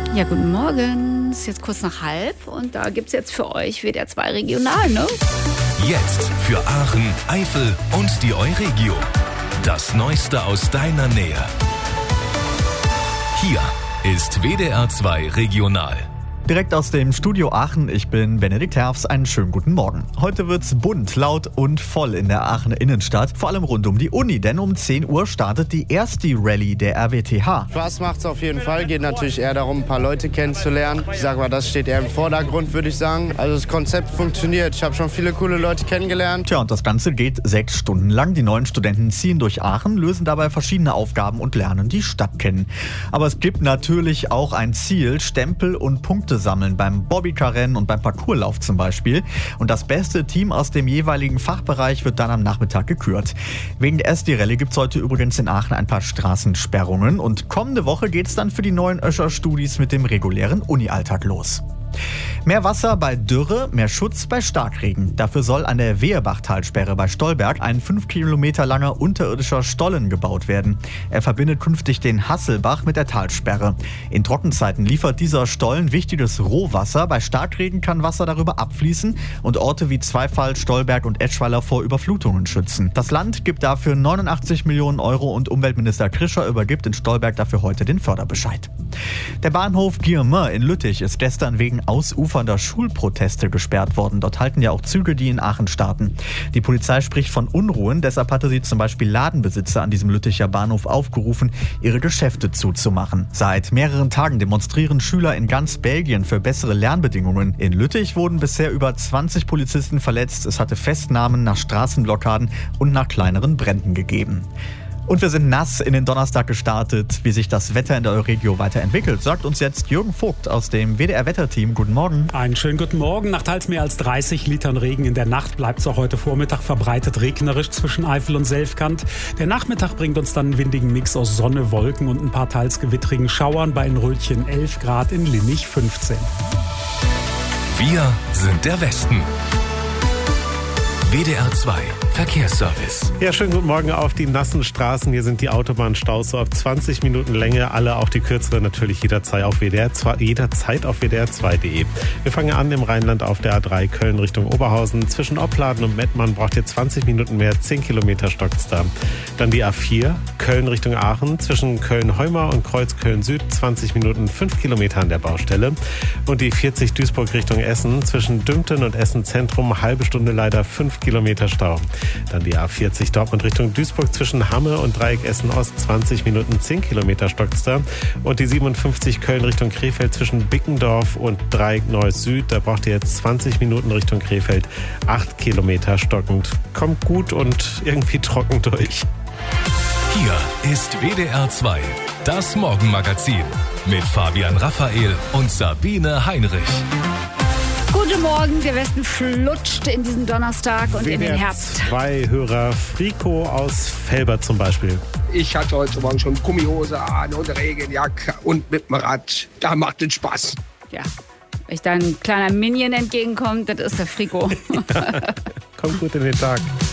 Ja, guten Morgen. Es ist jetzt kurz nach 12:30 und da gibt es jetzt für euch WDR 2 Regional, ne? Jetzt für Aachen, Eifel und die Euregio. Das Neueste aus deiner Nähe. Hier ist WDR 2 Regional. Direkt aus dem Studio Aachen, ich bin Benedikt Herfs, einen schönen guten Morgen. Heute wird's bunt, laut und voll in der Aachener Innenstadt, vor allem rund um die Uni, denn um 10 Uhr startet die erste Rallye der RWTH. Spaß macht's auf jeden Fall, geht natürlich eher darum, ein paar Leute kennenzulernen. Ich sag mal, das steht eher im Vordergrund, würde ich sagen. Also das Konzept funktioniert, ich habe schon viele coole Leute kennengelernt. Tja, und das Ganze geht 6 Stunden lang. Die neuen Studenten ziehen durch Aachen, lösen dabei verschiedene Aufgaben und lernen die Stadt kennen. Aber es gibt natürlich auch ein Ziel, Stempel und Punkte sammeln beim Bobbycar-Rennen und beim Parcourslauf zum Beispiel. Und das beste Team aus dem jeweiligen Fachbereich wird dann am Nachmittag gekürt. Wegen der SD-Rallye gibt es heute übrigens in Aachen ein paar Straßensperrungen. Und kommende Woche geht es dann für die neuen Öscher-Studis mit dem regulären Uni-Alltag los. Mehr Wasser bei Dürre, mehr Schutz bei Starkregen. Dafür soll an der Weherbach-Talsperre bei Stolberg ein 5 Kilometer langer unterirdischer Stollen gebaut werden. Er verbindet künftig den Hasselbach mit der Talsperre. In Trockenzeiten liefert dieser Stollen wichtiges Rohwasser. Bei Starkregen kann Wasser darüber abfließen und Orte wie Zweifall, Stolberg und Eschweiler vor Überflutungen schützen. Das Land gibt dafür 89 Millionen Euro und Umweltminister Krischer übergibt in Stolberg dafür heute den Förderbescheid. Der Bahnhof Guillemins in Lüttich ist gestern wegen ausufernder Schulproteste gesperrt worden. Dort halten ja auch Züge, die in Aachen starten. Die Polizei spricht von Unruhen, deshalb hatte sie zum Beispiel Ladenbesitzer an diesem Lütticher Bahnhof aufgerufen, ihre Geschäfte zuzumachen. Seit mehreren Tagen demonstrieren Schüler in ganz Belgien für bessere Lernbedingungen. In Lüttich wurden bisher über 20 Polizisten verletzt. Es hatte Festnahmen nach Straßenblockaden und nach kleineren Bränden gegeben. Und wir sind nass in den Donnerstag gestartet. Wie sich das Wetter in der Euregio weiterentwickelt, sagt uns jetzt Jürgen Vogt aus dem WDR-Wetterteam. Guten Morgen. Einen schönen guten Morgen. Nach teils mehr als 30 Litern Regen in der Nacht bleibt es auch heute Vormittag verbreitet regnerisch zwischen Eifel und Selfkant. Der Nachmittag bringt uns dann einen windigen Mix aus Sonne, Wolken und ein paar teils gewittrigen Schauern. Bei in Rötchen 11 Grad, in Linnich 15. Wir sind der Westen. WDR 2 Verkehrsservice. Ja, schönen guten Morgen auf die nassen Straßen. Hier sind die Autobahnstaus so auf 20 Minuten Länge. Alle, auch die kürzeren, natürlich jederzeit auf WDR2.de. Wir fangen an im Rheinland auf der A3 Köln Richtung Oberhausen. Zwischen Opladen und Mettmann braucht ihr 20 Minuten mehr, 10 Kilometer stockt's da. Dann die A4 Köln Richtung Aachen. Zwischen Köln-Heumar und Kreuz Köln-Süd 20 Minuten, 5 Kilometer an der Baustelle. Und die 40 Duisburg Richtung Essen. Zwischen Dümpten und Essen Zentrum halbe Stunde leider 5 Kilometer Stau. Dann die A40 Dortmund Richtung Duisburg zwischen Hamme und Dreieck Essen Ost 20 Minuten, 10 Kilometer stockt's da. Und die 57 Köln Richtung Krefeld zwischen Bickendorf und Dreieck Neuss Süd. Da braucht ihr jetzt 20 Minuten Richtung Krefeld, 8 Kilometer stockend. Kommt gut und irgendwie trocken durch. Hier ist WDR 2, das Morgenmagazin mit Fabian Raphael und Sabine Heinrich. Guten Morgen, der Westen flutscht in diesen Donnerstag und in den Herbst. WDR 2 Hörer Frico aus Velbert zum Beispiel. Ich hatte heute Morgen schon Gummihose an und Regenjacke und mit dem Rad. Da macht es Spaß. Ja, wenn da ein kleiner Minion entgegenkommt, das ist der Frico. Kommt gut in den Tag.